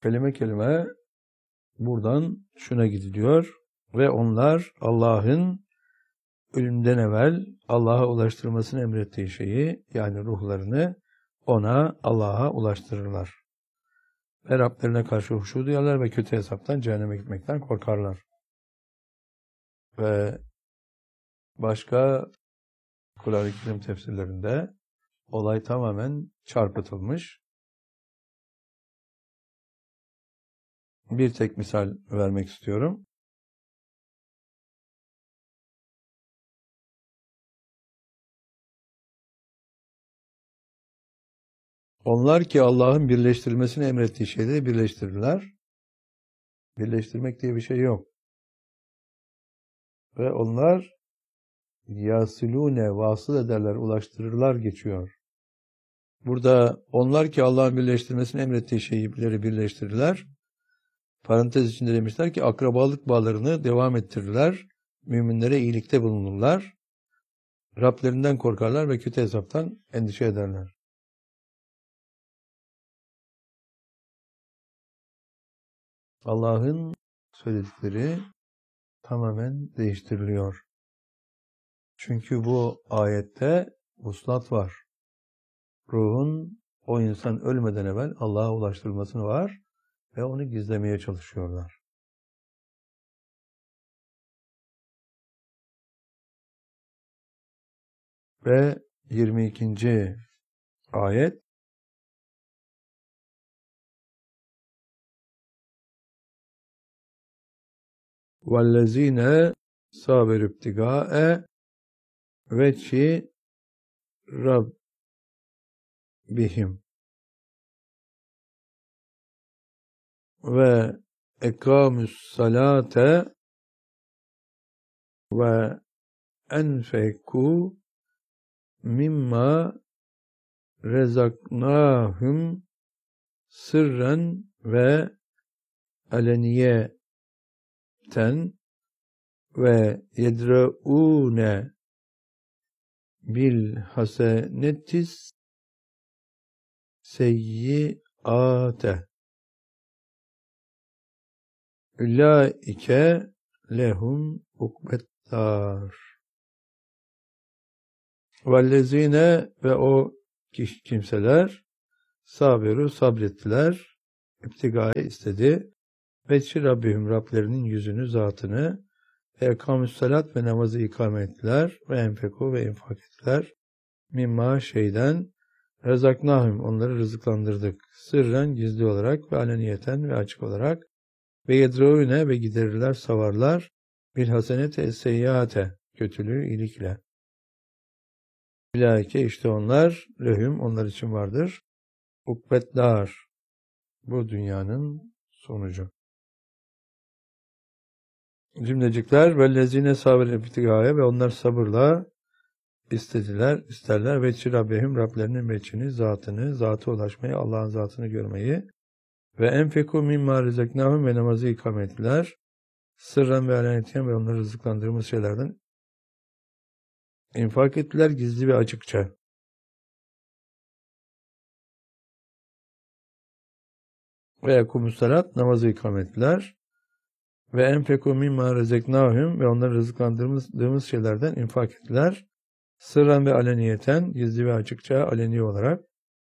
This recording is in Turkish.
Kelime kelime buradan şuna gidiliyor ve onlar Allah'ın ölümden evvel Allah'a ulaştırmasını emrettiği şeyi, yani ruhlarını Allah'a ulaştırırlar. Ve Rablerine karşı huşu duyarlar ve kötü hesaptan, cehenneme gitmekten korkarlar. Ve başka Kur'an-ı Kerim tefsirlerinde olay tamamen çarpıtılmış. Bir tek misal vermek istiyorum. Onlar ki Allah'ın birleştirilmesini emrettiği şeyleri birleştirirler. Birleştirmek diye bir şey yok. Ve onlar yasilune, vasıl ederler, ulaştırırlar geçiyor. Burada onlar ki Allah'ın birleştirmesini emrettiği şeyleri birleştirirler. Parantez içinde demişler ki akrabalık bağlarını devam ettirirler. Müminlere iyilikte bulunurlar. Rablerinden korkarlar ve kötü hesaptan endişe ederler. Allah'ın söyledikleri tamamen değiştiriliyor. Çünkü bu ayette vuslat var. Ruhun o insan ölmeden evvel Allah'a ulaştırılmasını var ve onu gizlemeye çalışıyorlar. Ve 22. ayet وَالَّذ۪ينَ صَابِرُ ابْتِغَاءَ وَجْهِ رَبِّهِمْ ve ekamü's-salate ve enfeku mimma rezaknahum sırren ve aleniyeten ve yedraune bil hasenetis seyyiate ulaike lehum ukbeddar. Vellezine ve o kimseler sabiru sabrettiler, iptigayı istedi, veçhi Rabbihim Rablerinin yüzünü, zatını, ve ekamüssalat ve namazı ikame ettiler, ve enfeku ve infak ettiler, mimma şeyden, rezaknahum onları rızıklandırdık, sırren gizli olarak ve aleniyeten ve açık olarak, ve yedrûne ve giderirler, savarlar, bil hasenete es-seyyiate kötülüğü iyilikle. Ulaike işte onlar, lehum onlar için vardır, ukbeddar bu dünyanın sonucu. Cümlecikler vellezine sabir iptigaya ve onlar sabırla isterler veçhi Rabbihim Rablerinin veçhini, zatını, zata ulaşmayı, Allah'ın zatını görmeyi ve enfeku mimma rezeknahum ve namazı ikame ettiler. Sırran ve alaniyeten ve onları rızıklandırdığımız şeylerden infak ettiler gizli ve açıkça. Ve ekumussalat namazı ikame ettiler. Ve enfeku mimma rezeknahum ve onları rızıklandırdığımız şeylerden infak ettiler. Sırran ve aleniyeten gizli ve açıkça aleni olarak.